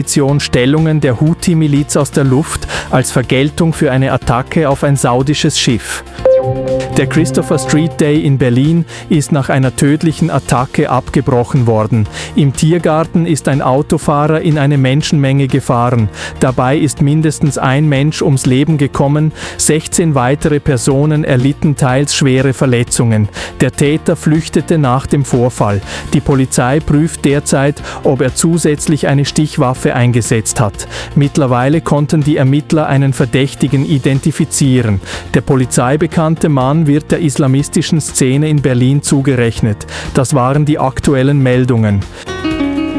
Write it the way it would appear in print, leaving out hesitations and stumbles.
Stellungen der Houthi-Miliz aus der Luft als Vergeltung für eine Attacke auf ein saudisches Schiff. Der Christopher Street Day in Berlin ist nach einer tödlichen Attacke abgebrochen worden. Im Tiergarten ist ein Autofahrer in eine Menschenmenge gefahren. Dabei ist mindestens ein Mensch ums Leben gekommen, 16 weitere Personen erlitten teils schwere Verletzungen. Der Täter flüchtete nach dem Vorfall. Die Polizei prüft derzeit, ob er zusätzlich eine Stichwaffe eingesetzt hat. Mittlerweile konnten die Ermittler einen Verdächtigen identifizieren. Der polizeibekannte Mann wird der islamistischen Szene in Berlin zugerechnet. Das waren die aktuellen Meldungen.